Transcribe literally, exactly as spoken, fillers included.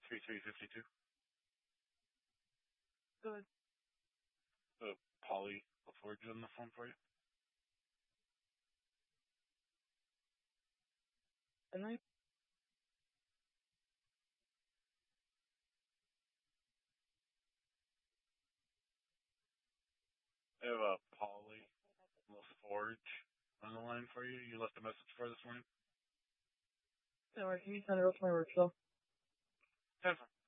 three three five two. Good. Uh, Polly LaForge on the phone for you. And I I have a Polly LaForge on the line for you. You left a message for this morning. no, can you send it up to my work cell? Ten